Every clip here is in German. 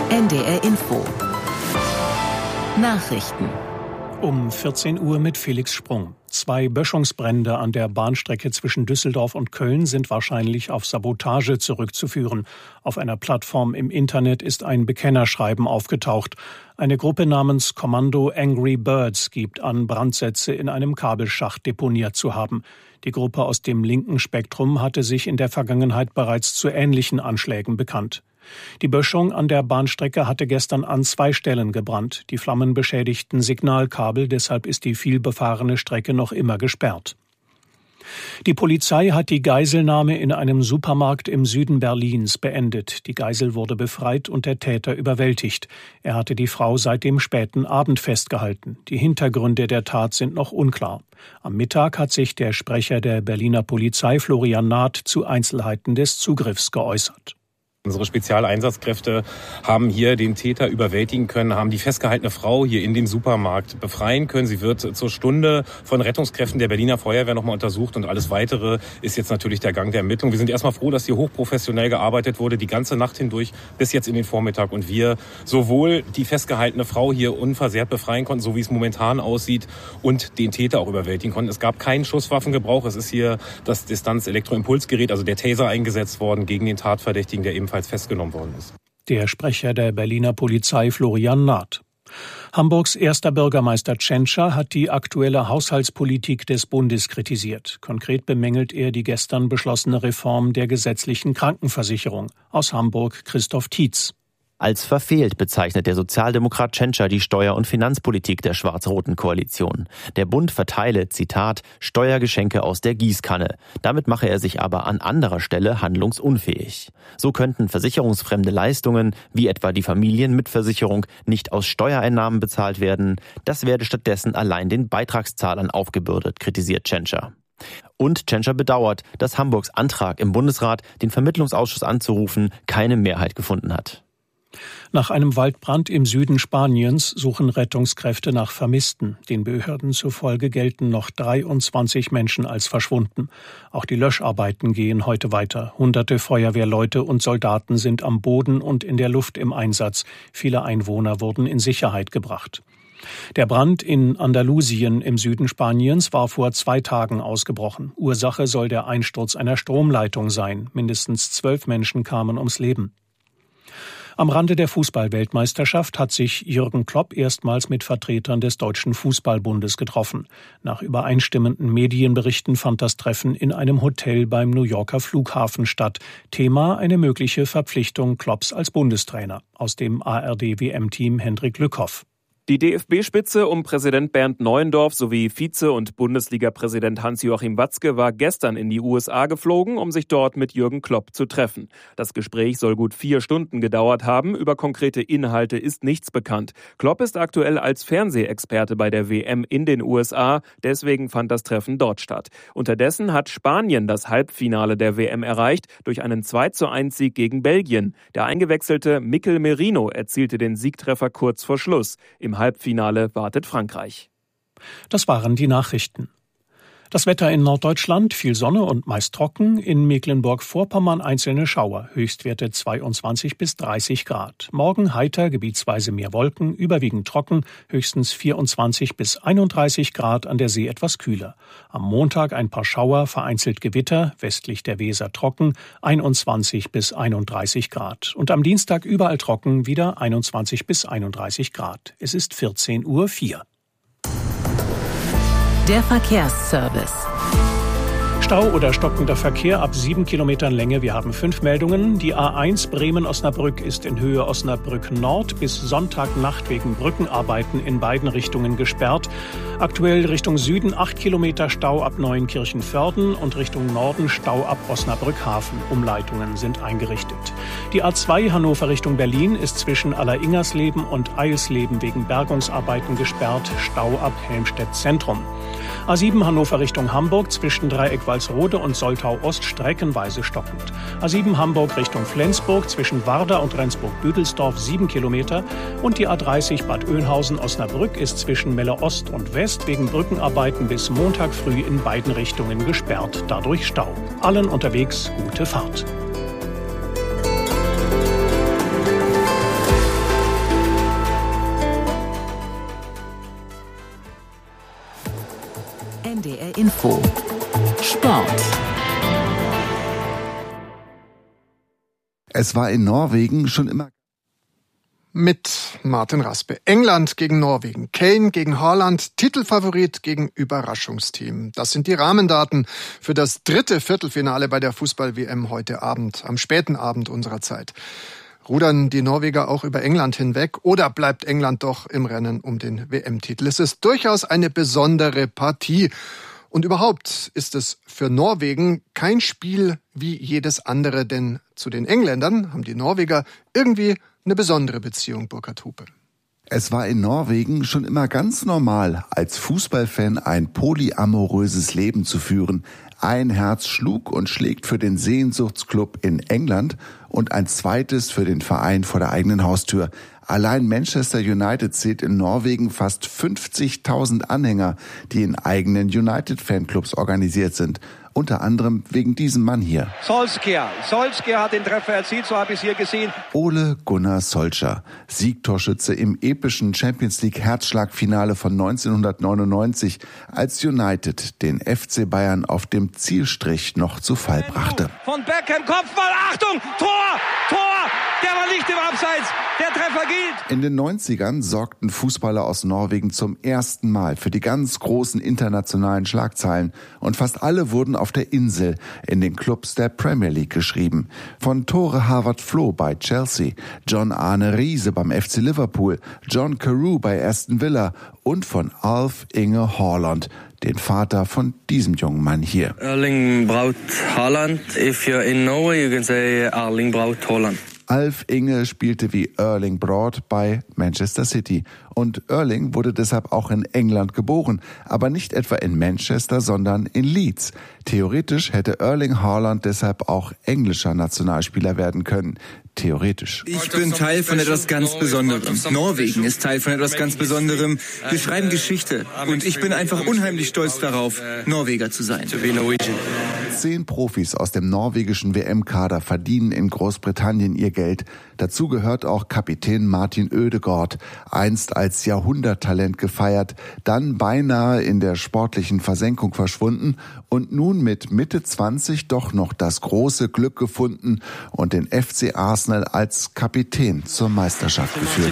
NDR Info. Nachrichten. Um 14 Uhr mit Felix Sprung. 2 Böschungsbrände an der Bahnstrecke zwischen Düsseldorf und Köln sind wahrscheinlich auf Sabotage zurückzuführen. Auf einer Plattform im Internet ist ein Bekennerschreiben aufgetaucht. Eine Gruppe namens Kommando Angry Birds gibt an, Brandsätze in einem Kabelschacht deponiert zu haben. Die Gruppe aus dem linken Spektrum hatte sich in der Vergangenheit bereits zu ähnlichen Anschlägen bekannt. Die Böschung an der Bahnstrecke hatte gestern an 2 Stellen gebrannt. Die Flammen beschädigten Signalkabel, deshalb ist die vielbefahrene Strecke noch immer gesperrt. Die Polizei hat die Geiselnahme in einem Supermarkt im Süden Berlins beendet. Die Geisel wurde befreit und der Täter überwältigt. Er hatte die Frau seit dem späten Abend festgehalten. Die Hintergründe der Tat sind noch unklar. Am Mittag hat sich der Sprecher der Berliner Polizei, Florian Naht, zu Einzelheiten des Zugriffs geäußert. Unsere Spezialeinsatzkräfte haben hier den Täter überwältigen können, haben die festgehaltene Frau hier in den Supermarkt befreien können. Sie wird zur Stunde von Rettungskräften der Berliner Feuerwehr nochmal untersucht und alles Weitere ist jetzt natürlich der Gang der Ermittlung. Wir sind erstmal froh, dass hier hochprofessionell gearbeitet wurde, die ganze Nacht hindurch bis jetzt in den Vormittag und wir sowohl die festgehaltene Frau hier unversehrt befreien konnten, so wie es momentan aussieht, und den Täter auch überwältigen konnten. Es gab keinen Schusswaffengebrauch. Es ist hier das Distanz-Elektroimpulsgerät, also der Taser, eingesetzt worden gegen den Tatverdächtigen, der ebenfalls festgenommen worden ist. Der Sprecher der Berliner Polizei, Florian Naht. Hamburgs erster Bürgermeister Tschentscher hat die aktuelle Haushaltspolitik des Bundes kritisiert. Konkret bemängelt er die gestern beschlossene Reform der gesetzlichen Krankenversicherung. Aus Hamburg Christoph Tietz. Als verfehlt bezeichnet der Sozialdemokrat Tschentscher die Steuer- und Finanzpolitik der schwarz-roten Koalition. Der Bund verteile, Zitat, Steuergeschenke aus der Gießkanne. Damit mache er sich aber an anderer Stelle handlungsunfähig. So könnten versicherungsfremde Leistungen, wie etwa die Familienmitversicherung, nicht aus Steuereinnahmen bezahlt werden. Das werde stattdessen allein den Beitragszahlern aufgebürdet, kritisiert Tschentscher. Und Tschentscher bedauert, dass Hamburgs Antrag im Bundesrat, den Vermittlungsausschuss anzurufen, keine Mehrheit gefunden hat. Nach einem Waldbrand im Süden Spaniens suchen Rettungskräfte nach Vermissten. Den Behörden zufolge gelten noch 23 Menschen als verschwunden. Auch die Löscharbeiten gehen heute weiter. Hunderte Feuerwehrleute und Soldaten sind am Boden und in der Luft im Einsatz. Viele Einwohner wurden in Sicherheit gebracht. Der Brand in Andalusien im Süden Spaniens war vor 2 Tagen ausgebrochen. Ursache soll der Einsturz einer Stromleitung sein. Mindestens 12 Menschen kamen ums Leben. Am Rande der Fußball-Weltmeisterschaft hat sich Jürgen Klopp erstmals mit Vertretern des Deutschen Fußballbundes getroffen. Nach übereinstimmenden Medienberichten fand das Treffen in einem Hotel beim New Yorker Flughafen statt. Thema eine mögliche Verpflichtung Klopps als Bundestrainer. Aus dem ARD-WM-Team Hendrik Lückhoff. Die DFB-Spitze um Präsident Bernd Neuendorf sowie Vize- und Bundesliga-Präsident Hans-Joachim Watzke war gestern in die USA geflogen, um sich dort mit Jürgen Klopp zu treffen. Das Gespräch soll gut 4 Stunden gedauert haben. Über konkrete Inhalte ist nichts bekannt. Klopp ist aktuell als Fernsehexperte bei der WM in den USA. Deswegen fand das Treffen dort statt. Unterdessen hat Spanien das Halbfinale der WM erreicht durch einen 2:1-Sieg gegen Belgien. Der eingewechselte Mikel Merino erzielte den Siegtreffer kurz vor Schluss. Im Halbfinale wartet Frankreich. Das waren die Nachrichten. Das Wetter in Norddeutschland, viel Sonne und meist trocken. In Mecklenburg-Vorpommern einzelne Schauer, Höchstwerte 22 bis 30 Grad. Morgen heiter, gebietsweise mehr Wolken, überwiegend trocken, höchstens 24 bis 31 Grad, an der See etwas kühler. Am Montag ein paar Schauer, vereinzelt Gewitter, westlich der Weser trocken, 21 bis 31 Grad. Und am Dienstag überall trocken, wieder 21 bis 31 Grad. Es ist 14:04 Uhr. Der Verkehrsservice. Stau oder stockender Verkehr ab 7 Kilometern Länge. Wir haben 5 Meldungen. Die A1 Bremen-Osnabrück ist in Höhe Osnabrück Nord bis Sonntagnacht wegen Brückenarbeiten in beiden Richtungen gesperrt. Aktuell Richtung Süden 8 Kilometer Stau ab Neuenkirchen-Vörden und Richtung Norden Stau ab Osnabrück-Hafen. Umleitungen sind eingerichtet. Die A2 Hannover Richtung Berlin ist zwischen Alleringers-Leben und Eilsleben wegen Bergungsarbeiten gesperrt. Stau ab Helmstedt Zentrum. A7 Hannover Richtung Hamburg zwischen Dreieck Walsrode und Soltau Ost streckenweise stockend. A7 Hamburg Richtung Flensburg zwischen Warder und Rendsburg-Büdelsdorf 7 Kilometer. Und die A30 Bad Oeynhausen-Osnabrück ist zwischen Melle Ost und West wegen Brückenarbeiten bis Montag früh in beiden Richtungen gesperrt. Dadurch Stau. Allen unterwegs gute Fahrt. Info Sport. Es war in Norwegen schon immer mit Martin Raspe. England gegen Norwegen, Kane gegen Haaland, Titelfavorit gegen Überraschungsteam. Das sind die Rahmendaten für das dritte Viertelfinale bei der Fußball-WM heute Abend, am späten Abend unserer Zeit. Rudern die Norweger auch über England hinweg oder bleibt England doch im Rennen um den WM-Titel? Es ist durchaus eine besondere Partie. Und überhaupt ist es für Norwegen kein Spiel wie jedes andere, denn zu den Engländern haben die Norweger irgendwie eine besondere Beziehung, Burkhard Hupe. Es war in Norwegen schon immer ganz normal, als Fußballfan ein polyamoröses Leben zu führen. Ein Herz schlug und schlägt für den Sehnsuchtsclub in England und ein zweites für den Verein vor der eigenen Haustür. Allein Manchester United zählt in Norwegen fast 50.000 Anhänger, die in eigenen United-Fanclubs organisiert sind. Unter anderem wegen diesem Mann hier. Solskjaer hat den Treffer erzielt, so habe ich es hier gesehen. Ole Gunnar Solskjaer, Siegtorschütze im epischen Champions-League-Herzschlagfinale von 1999, als United den FC Bayern auf dem Zielstrich noch zu Fall brachte. Von Beckham, Kopfball, Achtung, Tor, der war nicht im Abseits, der Treffer gilt. In den 90ern sorgten Fußballer aus Norwegen zum ersten Mal für die ganz großen internationalen Schlagzeilen und fast alle wurden auf der Insel in den Clubs der Premier League geschrieben. Von Tore Harvard-Flo bei Chelsea, John Arne Riise beim FC Liverpool, John Carew bei Aston Villa und von Alf Inge Haaland, den Vater von diesem jungen Mann hier. Erling Braut Haaland. If you're in Norway, you can say Erling Braut Haaland. Alf Inge spielte wie Erling Braut bei Manchester City. Und Erling wurde deshalb auch in England geboren, aber nicht etwa in Manchester, sondern in Leeds. Theoretisch hätte Erling Haaland deshalb auch englischer Nationalspieler werden können. Theoretisch. Ich bin Teil von etwas ganz Besonderem. Norwegen ist Teil von etwas ganz Besonderem. Wir schreiben Geschichte und ich bin einfach unheimlich stolz darauf, Norweger zu sein. 10 Profis aus dem norwegischen WM-Kader verdienen in Großbritannien ihr Geld. Dazu gehört auch Kapitän Martin Ødegaard, einst als Jahrhunderttalent gefeiert, dann beinahe in der sportlichen Versenkung verschwunden und nun mit Mitte 20 doch noch das große Glück gefunden und den FC Arsenal als Kapitän zur Meisterschaft geführt.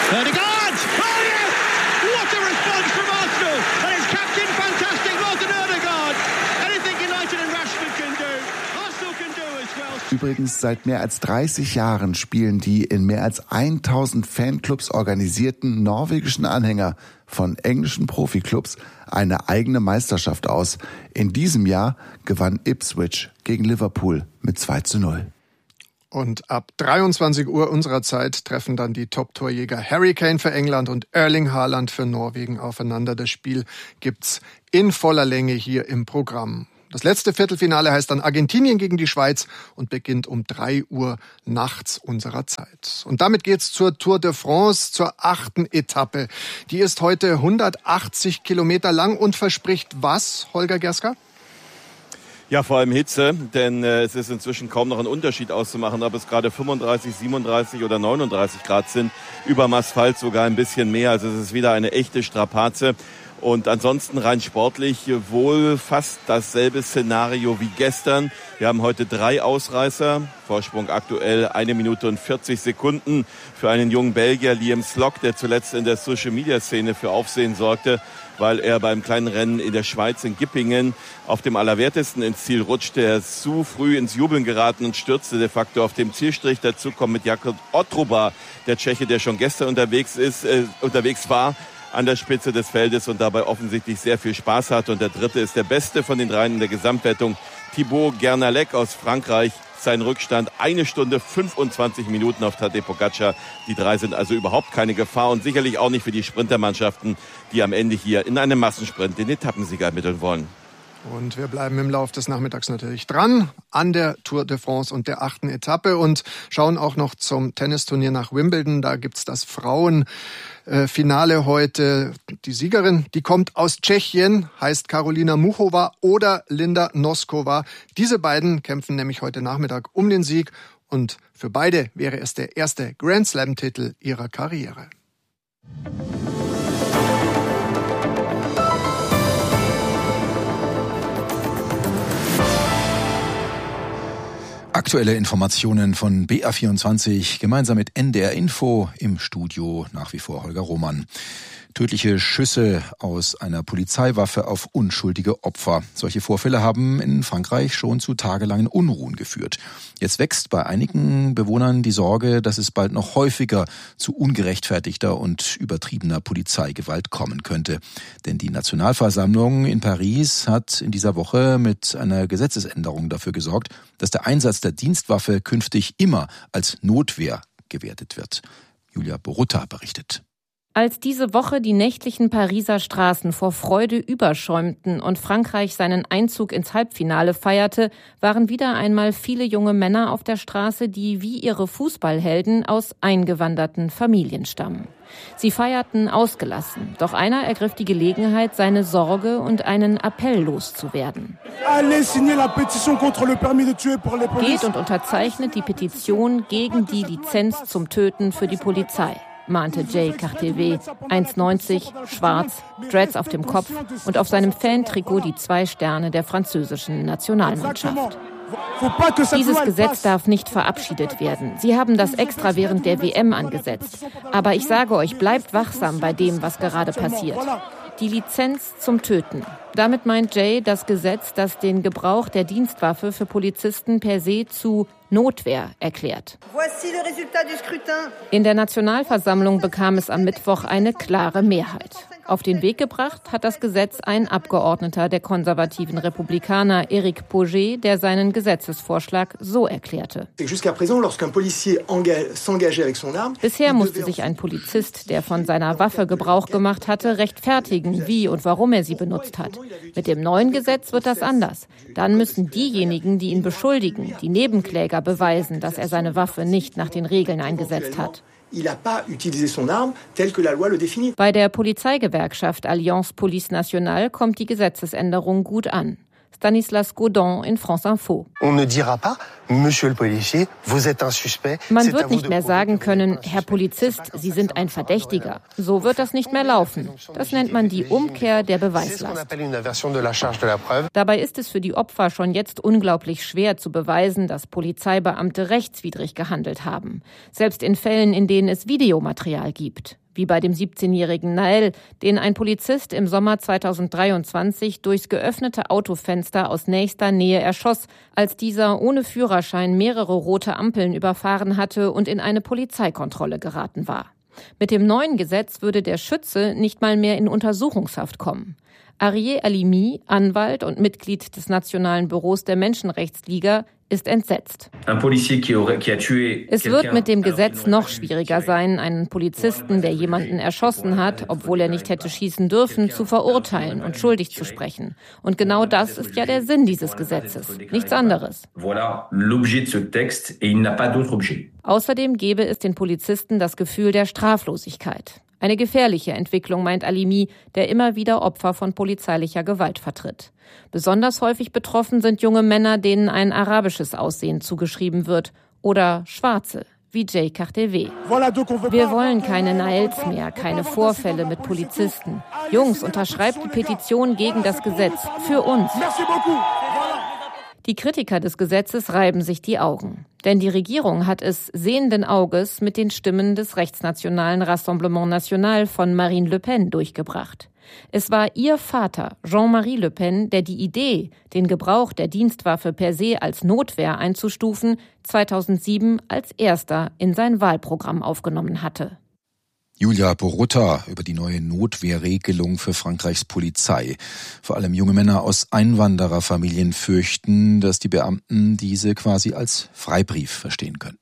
Übrigens, seit mehr als 30 Jahren spielen die in mehr als 1000 Fanclubs organisierten norwegischen Anhänger von englischen Profiklubs eine eigene Meisterschaft aus. In diesem Jahr gewann Ipswich gegen Liverpool mit 2:0. Und ab 23 Uhr unserer Zeit treffen dann die Top-Torjäger Harry Kane für England und Erling Haaland für Norwegen aufeinander. Das Spiel gibt's in voller Länge hier im Programm. Das letzte Viertelfinale heißt dann Argentinien gegen die Schweiz und beginnt um 3 Uhr nachts unserer Zeit. Und damit geht's zur Tour de France, zur 8. Etappe. Die ist heute 180 Kilometer lang und verspricht was, Holger Gerska? Ja, vor allem Hitze, denn es ist inzwischen kaum noch ein Unterschied auszumachen, ob es gerade 35, 37 oder 39 Grad sind. Überm Asphalt sogar ein bisschen mehr, also es ist wieder eine echte Strapaze. Und ansonsten rein sportlich wohl fast dasselbe Szenario wie gestern. Wir haben heute 3 Ausreißer. Vorsprung aktuell 1 Minute und 40 Sekunden für einen jungen Belgier, Liam Slock, der zuletzt in der Social-Media-Szene für Aufsehen sorgte, weil er beim kleinen Rennen in der Schweiz in Gippingen auf dem Allerwertesten ins Ziel rutschte. Er ist zu früh ins Jubeln geraten und stürzte de facto auf dem Zielstrich. Dazu kommt mit Jakub Otroba, der Tscheche, der schon gestern unterwegs war, an der Spitze des Feldes und dabei offensichtlich sehr viel Spaß hat. Und der dritte ist der beste von den dreien in der Gesamtwertung, Thibaut Gernalec aus Frankreich. Sein Rückstand 1 Stunde 25 Minuten auf Tadej Pogačar. Die 3 sind also überhaupt keine Gefahr und sicherlich auch nicht für die Sprintermannschaften, die am Ende hier in einem Massensprint den Etappensieger ermitteln wollen. Und wir bleiben im Laufe des Nachmittags natürlich dran an der Tour de France und der 8. Etappe und schauen auch noch zum Tennisturnier nach Wimbledon. Da gibt's das Frauenfinale heute. Die Siegerin, die kommt aus Tschechien, heißt Karolina Muchova oder Linda Noskova. Diese beiden kämpfen nämlich heute Nachmittag um den Sieg und für beide wäre es der erste Grand Slam-Titel ihrer Karriere. Aktuelle Informationen von BR24 gemeinsam mit NDR Info, im Studio nach wie vor Holger Roman. Tödliche Schüsse aus einer Polizeiwaffe auf unschuldige Opfer. Solche Vorfälle haben in Frankreich schon zu tagelangen Unruhen geführt. Jetzt wächst bei einigen Bewohnern die Sorge, dass es bald noch häufiger zu ungerechtfertigter und übertriebener Polizeigewalt kommen könnte. Denn die Nationalversammlung in Paris hat in dieser Woche mit einer Gesetzesänderung dafür gesorgt, dass der Einsatz der Dienstwaffe künftig immer als Notwehr gewertet wird. Julia Borutta berichtet. Als diese Woche die nächtlichen Pariser Straßen vor Freude überschäumten und Frankreich seinen Einzug ins Halbfinale feierte, waren wieder einmal viele junge Männer auf der Straße, die wie ihre Fußballhelden aus eingewanderten Familien stammen. Sie feierten ausgelassen, doch einer ergriff die Gelegenheit, seine Sorge und einen Appell loszuwerden. Geht und unterzeichnet die Petition gegen die Lizenz zum Töten für die Polizei, mahnte Jay Cartevet, 1,90, schwarz, Dreads auf dem Kopf und auf seinem Fantrikot die 2 Sterne der französischen Nationalmannschaft. Dieses Gesetz darf nicht verabschiedet werden. Sie haben das extra während der WM angesetzt. Aber ich sage euch, bleibt wachsam bei dem, was gerade passiert. Die Lizenz zum Töten. Damit meint Jay das Gesetz, das den Gebrauch der Dienstwaffe für Polizisten per se zu Notwehr erklärt. In der Nationalversammlung bekam es am Mittwoch eine klare Mehrheit. Auf den Weg gebracht hat das Gesetz ein Abgeordneter der konservativen Republikaner, Éric Pauget, der seinen Gesetzesvorschlag so erklärte. Bisher musste sich ein Polizist, der von seiner Waffe Gebrauch gemacht hatte, rechtfertigen, wie und warum er sie benutzt hat. Mit dem neuen Gesetz wird das anders. Dann müssen diejenigen, die ihn beschuldigen, die Nebenkläger beweisen, dass er seine Waffe nicht nach den Regeln eingesetzt hat. Bei der Polizeigewerkschaft Alliance Police Nationale kommt die Gesetzesänderung gut an. Stanislas Godon in France Info. Man wird nicht mehr sagen können, Herr Polizist, Sie sind ein Verdächtiger. So wird das nicht mehr laufen. Das nennt man die Umkehr der Beweislast. Dabei ist es für die Opfer schon jetzt unglaublich schwer zu beweisen, dass Polizeibeamte rechtswidrig gehandelt haben. Selbst in Fällen, in denen es Videomaterial gibt. Wie bei dem 17-jährigen Nael, den ein Polizist im Sommer 2023 durchs geöffnete Autofenster aus nächster Nähe erschoss, als dieser ohne Führerschein mehrere rote Ampeln überfahren hatte und in eine Polizeikontrolle geraten war. Mit dem neuen Gesetz würde der Schütze nicht mal mehr in Untersuchungshaft kommen. Arié Halimi, Anwalt und Mitglied des Nationalen Büros der Menschenrechtsliga, ist entsetzt. Es wird mit dem Gesetz noch schwieriger sein, einen Polizisten, der jemanden erschossen hat, obwohl er nicht hätte schießen dürfen, zu verurteilen und schuldig zu sprechen. Und genau das ist ja der Sinn dieses Gesetzes, nichts anderes. Außerdem gebe es den Polizisten das Gefühl der Straflosigkeit. Eine gefährliche Entwicklung, meint Halimi, der immer wieder Opfer von polizeilicher Gewalt vertritt. Besonders häufig betroffen sind junge Männer, denen ein arabisches Aussehen zugeschrieben wird, oder Schwarze, wie Jay Cartevet. Wir wollen keine Naels mehr, keine Vorfälle mit Polizisten. Jungs, unterschreibt die Petition gegen das Gesetz, für uns. Die Kritiker des Gesetzes reiben sich die Augen. Denn die Regierung hat es sehenden Auges mit den Stimmen des rechtsnationalen Rassemblement National von Marine Le Pen durchgebracht. Es war ihr Vater, Jean-Marie Le Pen, der die Idee, den Gebrauch der Dienstwaffe per se als Notwehr einzustufen, 2007 als erster in sein Wahlprogramm aufgenommen hatte. Julia Borutta über die neue Notwehrregelung für Frankreichs Polizei. Vor allem junge Männer aus Einwandererfamilien fürchten, dass die Beamten diese quasi als Freibrief verstehen könnten.